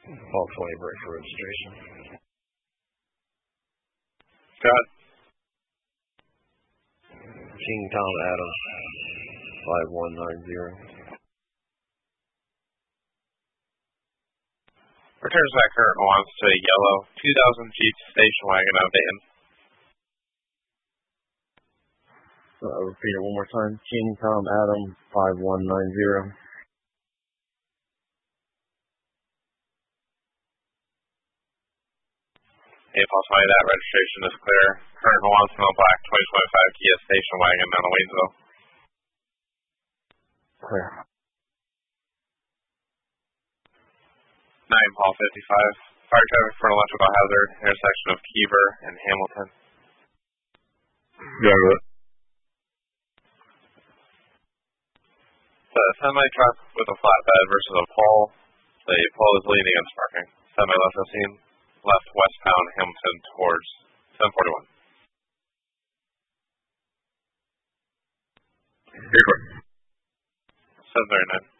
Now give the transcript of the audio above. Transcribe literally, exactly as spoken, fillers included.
Paul twenty, break for registration. Got it. King Tom Adam, five one nine zero. Returns back current wants to yellow, two thousand Jeep station wagon out of Dayton. Uh, repeat it one more time. King Tom Adam, five one nine zero. Hey, I'll tell you that registration is clear. Current wants to black twenty twenty-five Kia station wagon out of Waynesville. Clear. nine Paul fifty-five. Fire traffic for an electrical hazard, intersection of Kiever and Hamilton. Got it. The semi-truck with a flatbed versus a pole. The pole is leaning and sparking. Semi left the scene. Left westbound Hamilton towards seven forty-one. Here. seven thirty-nine.